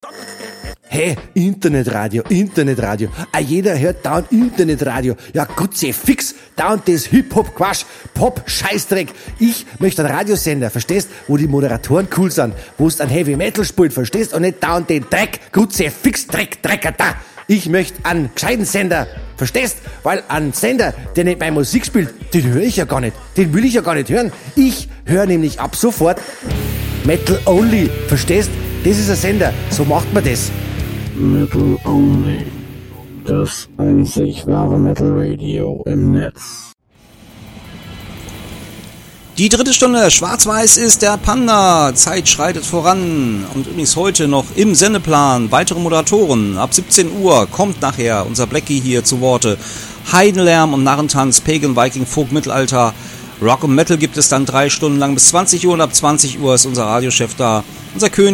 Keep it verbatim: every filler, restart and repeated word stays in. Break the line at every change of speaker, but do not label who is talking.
Hey, Internetradio, Internetradio. Ah, jeder hört dauernd Internetradio. Ja, gut, sehr fix. Dauernd das Hip-Hop-Quatsch, Pop-Scheißdreck. Ich möchte einen Radiosender, verstehst? Wo die Moderatoren cool sind, wo es ein Heavy-Metal spielt, verstehst? Und nicht dauernd den Dreck. Gut, sehr fix, Dreck, Drecker, da. Ich möchte einen gescheiten Sender, verstehst? Weil ein Sender, der nicht meine Musik spielt, den höre ich ja gar nicht. Den will ich ja gar nicht hören. Ich höre nämlich ab sofort Metal Only, verstehst? Das ist ein Sender, so macht man das.
Metal Only. Das einzig wahre Metal Radio im Netz.
Die dritte Stunde Schwarz-Weiß ist der Panda. Zeit schreitet voran. Und übrigens heute noch im Sendeplan weitere Moderatoren. Ab siebzehn Uhr kommt nachher unser Blackie hier zu Worte. Heidenlärm und Narrentanz, Pagan, Viking, Folk, Mittelalter. Rock und Metal gibt es dann drei Stunden lang bis zwanzig Uhr. Und ab zwanzig Uhr ist unser Radiochef da. Unser König.